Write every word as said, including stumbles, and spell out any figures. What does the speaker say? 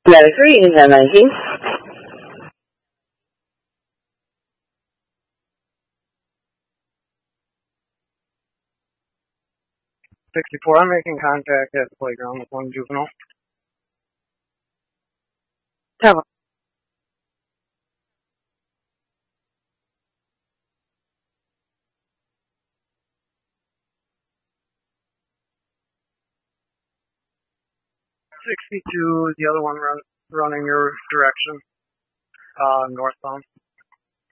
ninety-three and ten nineteen. sixty-four, I'm making contact at the playground with one juvenile. Cover. sixty-two is the other one run, running your direction, uh, northbound.